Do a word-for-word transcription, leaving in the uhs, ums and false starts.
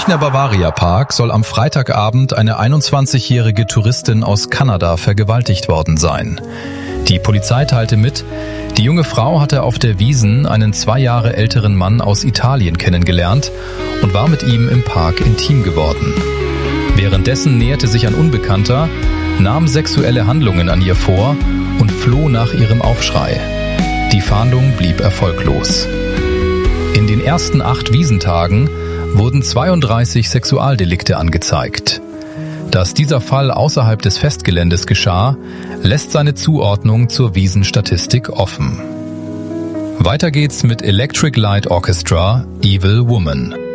Münchner Bavaria Park soll am Freitagabend eine einundzwanzigjährige Touristin aus Kanada vergewaltigt worden sein. Die Polizei teilte mit, die junge Frau hatte auf der Wiesn einen zwei Jahre älteren Mann aus Italien kennengelernt und war mit ihm im Park intim geworden. Währenddessen näherte sich ein Unbekannter, nahm sexuelle Handlungen an ihr vor und floh nach ihrem Aufschrei. Die Fahndung blieb erfolglos. In den ersten acht Wiesntagen wurden zweiunddreißig Sexualdelikte angezeigt. Dass dieser Fall außerhalb des Festgeländes geschah, lässt seine Zuordnung zur Wiesn-Statistik offen. Weiter geht's mit Electric Light Orchestra, Evil Woman.